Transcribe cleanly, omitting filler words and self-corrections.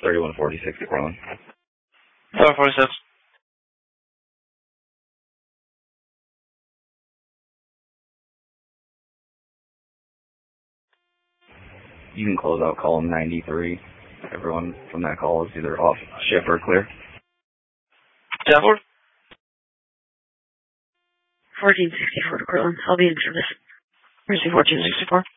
3146 to Portland. 3146. You can close out column 93. Everyone from that call is either off shift or clear. Stafford? 1464 to Portland. I'll be in service. Where's the 1464?